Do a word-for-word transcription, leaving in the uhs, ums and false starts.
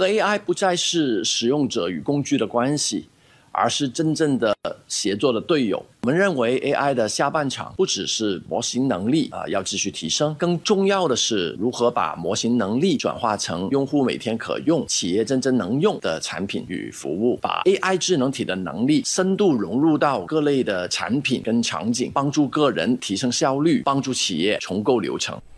和 A I 不再是使用者与工具的关系，而是真正的协作的队友。我们认为 A I 的下半场不只是模型能力啊、呃、要继续提升，更重要的是如何把模型能力转化成用户每天可用、企业真正能用的产品与服务，把 A I 智能体的能力深度融入到各类的产品跟场景，帮助个人提升效率，帮助企业重构流程。